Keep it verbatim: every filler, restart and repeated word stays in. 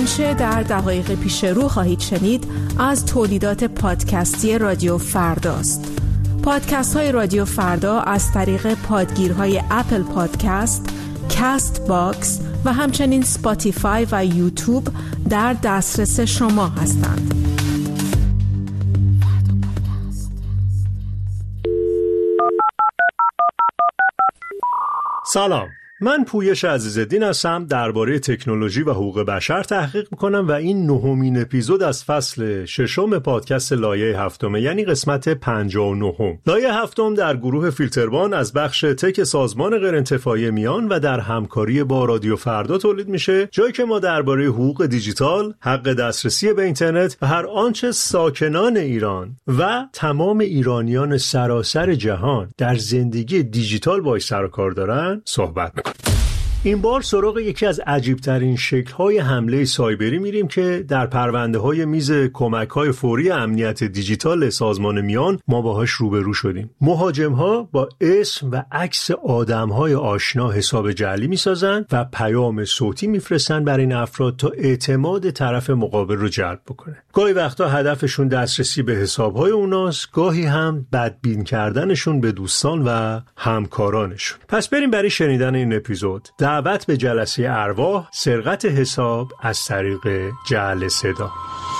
آنچه در دقایق پیش رو خواهید شنید از تولیدات پادکستی رادیو فرداست. پادکست های رادیو فردا از طریق پادگیرهای اپل پادکست، کاست باکس و همچنین سپاتیفای و یوتیوب در دسترس شما هستند. سلام، من پویش عزیزالدین هستم. درباره تکنولوژی و حقوق بشر تحقیق میکنم و این نهمین اپیزود از فصل ششم پادکست لایه هفتم، یعنی قسمت پنجاه و نهم. لایه هفتم در گروه فیلتربان از بخش تک سازمان غیرانتفاعی میان و در همکاری با رادیو فردا تولید میشه، جایی که ما درباره حقوق دیجیتال، حق دسترسی به اینترنت و هر آنچه ساکنان ایران و تمام ایرانیان سراسر جهان در زندگی دیجیتال باهاش سر و کار دارن صحبت میکنیم. این بار سراغ یکی از عجیبترین شکل‌های حمله سایبری میریم که در پرونده‌های میز کمک‌های فوری امنیت دیجیتال سازمان میان ما باهاش روبرو شدیم. مهاجم‌ها با اسم و عکس آدم‌های آشنا حساب جعلی می‌سازن و پیام صوتی می‌فرستن برای این افراد تا اعتماد طرف مقابل رو جلب بکنه. گاهی وقتا هدفشون دسترسی به حساب‌های اوناست، گاهی هم بدبین کردنشون به دوستان و همکارانشون. پس بریم برای شنیدن این اپیزود. دعوت به جلسه ارواح، سرقت حساب از طریق جعل صدا.